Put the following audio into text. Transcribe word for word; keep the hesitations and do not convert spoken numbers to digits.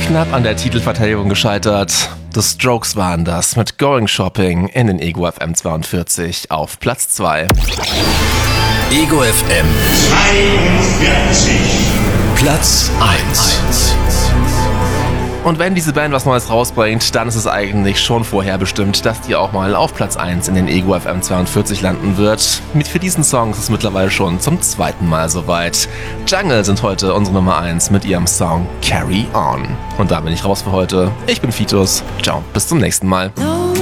Knapp an der Titelverteidigung gescheitert. The Strokes waren das mit Going Shopping in den Ego F M zweiundvierzig auf Platz zwei. Ego F M zweiundvierzig. Platz eins. Und wenn diese Band was Neues rausbringt, dann ist es eigentlich schon vorherbestimmt, dass die auch mal auf Platz eins in den Ego F M zweiundvierzig landen wird. Mit für diesen Song ist es mittlerweile schon zum zweiten Mal soweit. Jungle sind heute unsere Nummer eins mit ihrem Song Carry On. Und da bin ich raus für heute. Ich bin Fitus. Ciao, bis zum nächsten Mal.